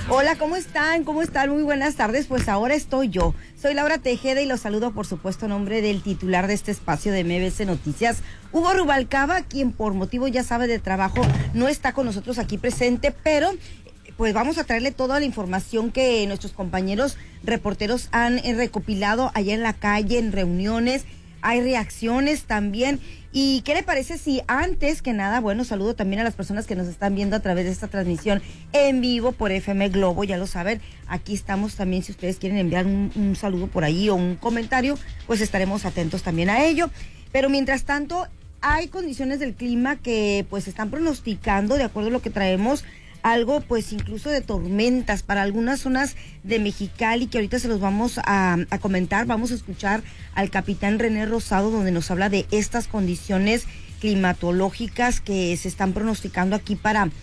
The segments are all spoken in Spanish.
Hola, ¿cómo están? ¿Cómo están? Muy buenas tardes. Pues ahora estoy yo. Soy Laura Tejeda y los saludo, por supuesto, en nombre del titular de este espacio de MBC Noticias, Hugo Rubalcaba, quien por motivo, ya sabe, de trabajo no está con nosotros aquí presente, pero pues vamos a traerle toda la información que nuestros compañeros reporteros han recopilado allá en la calle, en reuniones. Hay reacciones también. ¿Y qué le parece si antes que nada, bueno, saludo también a las personas que nos están viendo a través de esta transmisión en vivo por FM Globo, ya lo saben, aquí estamos también, si ustedes quieren enviar un saludo por ahí o un comentario, pues estaremos atentos también a ello. Pero mientras tanto, hay condiciones del clima que pues están pronosticando, de acuerdo a lo que traemos, algo pues incluso de tormentas para algunas zonas de Mexicali, que ahorita se los vamos a comentar. Vamos a escuchar al capitán René Rosado, donde nos habla de estas condiciones climatológicas que se están pronosticando aquí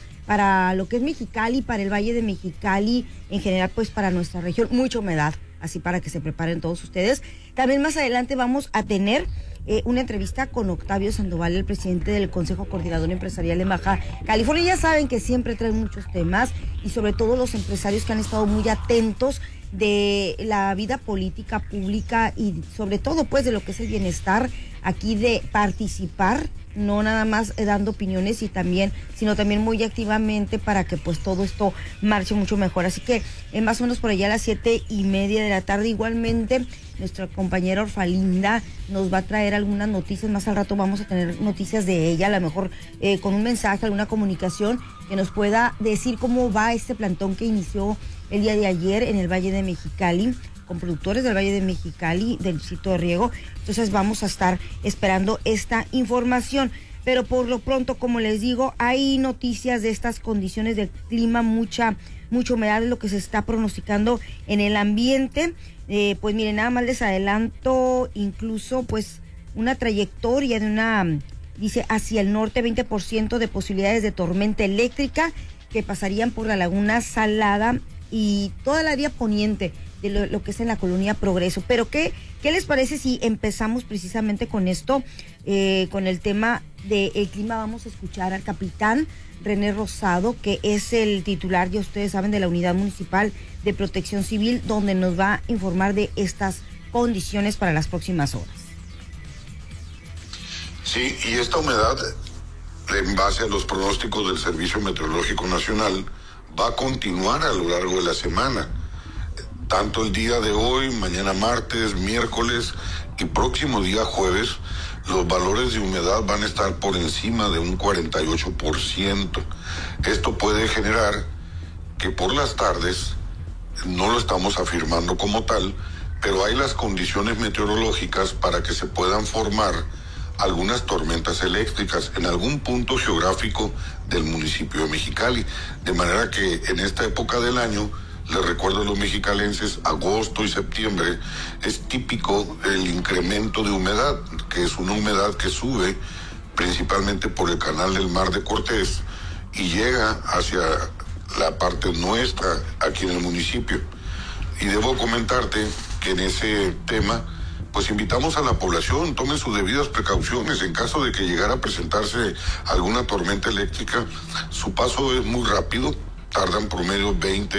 para lo que es Mexicali, para el Valle de Mexicali, en general pues para nuestra región, mucha humedad, así para que se preparen todos ustedes. También más adelante vamos a tener una entrevista con Octavio Sandoval, el presidente del Consejo Coordinador Empresarial en Baja California. Ya saben que siempre traen muchos temas y sobre todo los empresarios que han estado muy atentos de la vida política pública y sobre todo pues de lo que es el bienestar aquí, de participar, no nada más dando opiniones sino también muy activamente para que pues todo esto marche mucho mejor. Así que más o menos por allá a las 7:30 de la tarde, igualmente nuestra compañera Orfalinda nos va a traer algunas noticias. Más al rato vamos a tener noticias de ella, a lo mejor con un mensaje, alguna comunicación que nos pueda decir cómo va este plantón que inició el día de ayer en el Valle de Mexicali, con productores del Valle de Mexicali, del distrito de riego. Entonces vamos a estar esperando esta información. Pero por lo pronto, como les digo, hay noticias de estas condiciones del clima, mucha humedad es lo que se está pronosticando en el ambiente. Pues miren, nada más les adelanto incluso pues una trayectoria de dice hacia el norte, 20% de posibilidades de tormenta eléctrica que pasarían por la Laguna Salada y toda la área poniente de lo que es en la colonia Progreso. Pero ¿qué les parece si empezamos precisamente con esto, con el tema del clima? Vamos a escuchar al capitán René Rosado, que es el titular, ya ustedes saben, de la Unidad Municipal de Protección Civil, donde nos va a informar de estas condiciones para las próximas horas. Sí, y esta humedad, en base a los pronósticos del Servicio Meteorológico Nacional, va a continuar a lo largo de la semana. Tanto el día de hoy, mañana martes, miércoles y próximo día jueves, los valores de humedad van a estar por encima de un 48%. Esto puede generar que por las tardes, no lo estamos afirmando como tal, pero hay las condiciones meteorológicas para que se puedan formar algunas tormentas eléctricas en algún punto geográfico del municipio de Mexicali. De manera que en esta época del año, les recuerdo a los mexicalenses, agosto y septiembre es típico el incremento de humedad, que es una humedad que sube principalmente por el canal del Mar de Cortés y llega hacia la parte nuestra aquí en el municipio. Y debo comentarte que en ese tema pues invitamos a la población, tomen sus debidas precauciones. En caso de que llegara a presentarse alguna tormenta eléctrica, su paso es muy rápido, tardan promedio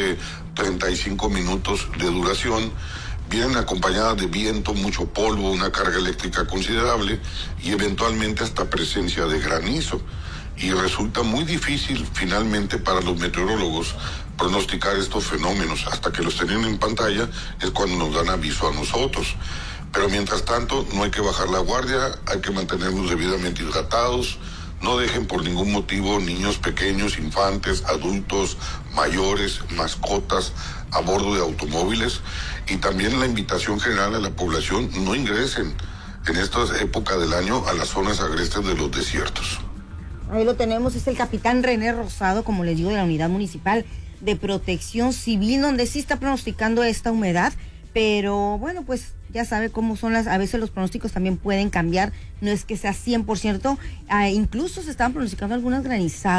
20-35 minutos de duración, vienen acompañadas de viento, mucho polvo, una carga eléctrica considerable y eventualmente hasta presencia de granizo. Y resulta muy difícil finalmente para los meteorólogos pronosticar estos fenómenos. Hasta que los tienen en pantalla es cuando nos dan aviso a nosotros. Pero mientras tanto no hay que bajar la guardia, hay que mantenernos debidamente hidratados. No dejen por ningún motivo niños pequeños, infantes, adultos, mayores, mascotas a bordo de automóviles. Y también la invitación general a la población, no ingresen en esta época del año a las zonas agrestes de los desiertos. Ahí lo tenemos, es el capitán René Rosado, como les digo, de la Unidad Municipal de Protección Civil, donde sí está pronosticando esta humedad. Pero bueno, pues ya sabe cómo son a veces los pronósticos también pueden cambiar, no es que sea 100%, incluso se estaban pronosticando algunas granizadas.